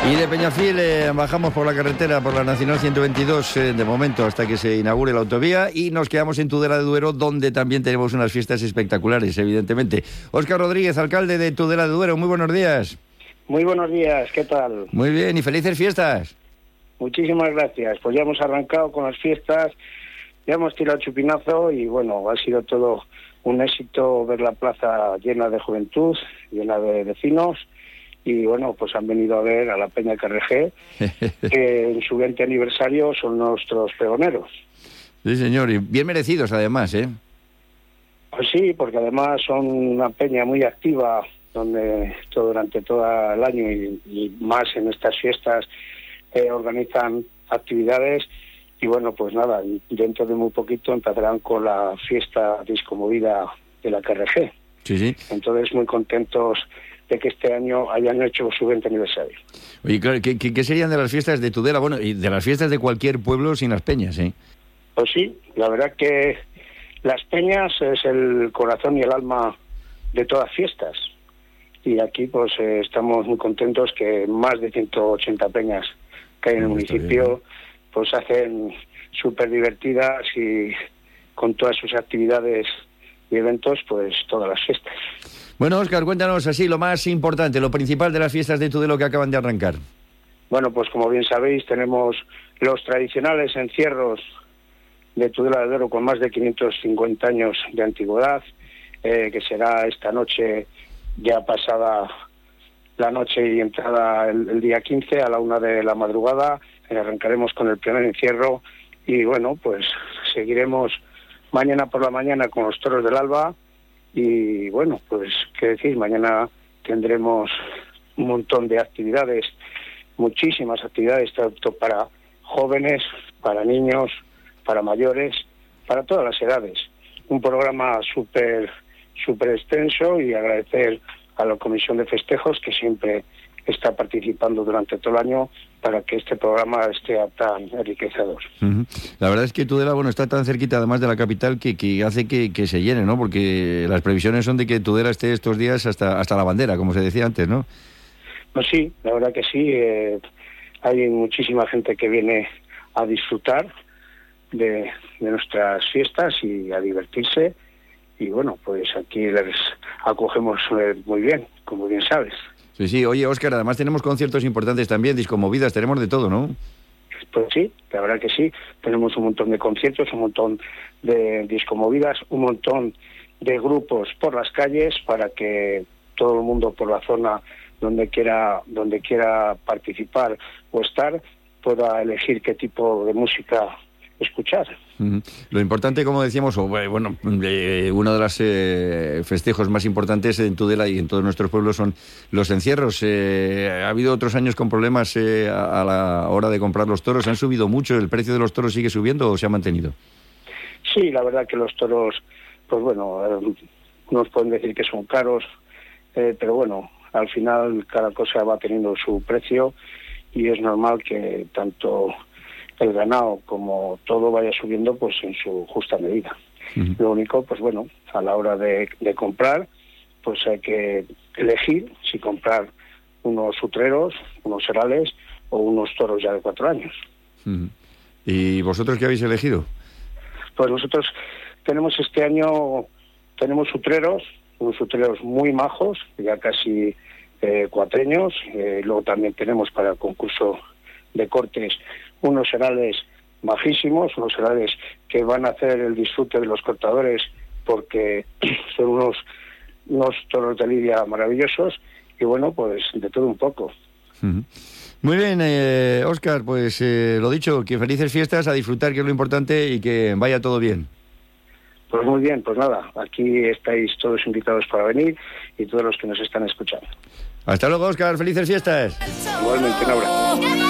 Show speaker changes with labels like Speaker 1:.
Speaker 1: Y de Peñafiel bajamos por la carretera, por la Nacional 122, de momento, hasta que se inaugure la autovía, y nos quedamos en Tudela de Duero, donde también tenemos unas fiestas espectaculares, evidentemente. Óscar Rodríguez, alcalde de Tudela de Duero, muy buenos días.
Speaker 2: Muy buenos días, ¿qué tal?
Speaker 1: Muy bien, y felices fiestas.
Speaker 2: Muchísimas gracias. Pues ya hemos arrancado con las fiestas, ya hemos tirado el chupinazo y bueno, ha sido todo un éxito ver la plaza llena de juventud, llena de vecinos. Y bueno, pues han venido a ver a la Peña KRG, que en su 20 aniversario son nuestros pregoneros.
Speaker 1: Sí, señor, y bien merecidos además, ¿eh?
Speaker 2: Pues sí, porque además son una peña muy activa, donde durante todo el año y más en estas fiestas organizan actividades. Y bueno, pues nada, dentro de muy poquito empezarán con la fiesta discomovida de la KRG.
Speaker 1: Sí, sí.
Speaker 2: Entonces, muy contentos de que este año hayan hecho su 20 aniversario.
Speaker 1: Oye, claro, ¿qué serían de las fiestas de Tudela? Bueno, y de las fiestas de cualquier pueblo sin las peñas, ¿eh?
Speaker 2: Pues sí, la verdad que las peñas es el corazón y el alma de todas fiestas. Y aquí pues estamos muy contentos que más de 180 peñas que hay en el municipio pues hacen súper divertidas y con todas sus actividades y eventos, pues todas las fiestas.
Speaker 1: Bueno, Óscar, cuéntanos así lo más importante, lo principal de las fiestas de Tudela que acaban de arrancar.
Speaker 2: Bueno, pues como bien sabéis, tenemos los tradicionales encierros de Tudela de Duero con más de 550 años de antigüedad, que será esta noche, ya pasada la noche y entrada el día 15 a la 1 de la madrugada. Arrancaremos con el primer encierro y bueno, pues seguiremos mañana por la mañana con los toros del Alba. Y bueno, pues qué decir, mañana tendremos un montón de actividades, muchísimas actividades, tanto para jóvenes, para niños, para mayores, para todas las edades. Un programa súper extenso y agradecer a la Comisión de Festejos que siempre está participando durante todo el año para que este programa esté tan enriquecedor.
Speaker 1: Uh-huh. La verdad es que Tudela, bueno, está tan cerquita además de la capital que hace que se llene, ¿no? Porque las previsiones son de que Tudela esté estos días hasta la bandera, como se decía antes, ¿no?
Speaker 2: Pues sí, la verdad que sí. Hay muchísima gente que viene a disfrutar de nuestras fiestas y a divertirse. Y bueno, pues aquí les acogemos muy bien, como bien sabes.
Speaker 1: Sí, sí. Oye, Óscar, además tenemos conciertos importantes también, discomovidas, tenemos de todo, ¿no?
Speaker 2: Pues sí, la verdad que sí. Tenemos un montón de conciertos, un montón de discomovidas, un montón de grupos por las calles para que todo el mundo por la zona donde quiera participar o estar pueda elegir qué tipo de música escuchar.
Speaker 1: Uh-huh. Lo importante, como decíamos, uno de los festejos más importantes en Tudela y en todos nuestros pueblos son los encierros. Ha habido otros años con problemas a la hora de comprar los toros. ¿Han subido mucho? ¿El precio de los toros sigue subiendo o se ha mantenido?
Speaker 2: Sí, la verdad que los toros, pues bueno, nos pueden decir que son caros, pero bueno, al final cada cosa va teniendo su precio y es normal que tanto el ganado como todo vaya subiendo pues en su justa medida. Uh-huh. Lo único, pues bueno, a la hora de comprar, pues hay que elegir si comprar unos utreros, unos herales o unos toros ya de 4 años.
Speaker 1: Uh-huh. ¿Y vosotros qué habéis elegido?
Speaker 2: Pues nosotros tenemos este año, tenemos utreros, unos utreros muy majos, ya casi 4 años. Luego también tenemos para el concurso de cortes unos herales majísimos, unos herales que van a hacer el disfrute de los cortadores porque son unos toros de lidia maravillosos y bueno, pues de todo un poco.
Speaker 1: Uh-huh. Muy bien, Óscar, pues lo dicho, que felices fiestas, a disfrutar, que es lo importante, y que vaya todo bien.
Speaker 2: Pues muy bien, pues nada, aquí estáis todos invitados para venir y todos los que nos están escuchando.
Speaker 1: Hasta luego, Óscar, felices fiestas.
Speaker 2: Igualmente, un abrazo.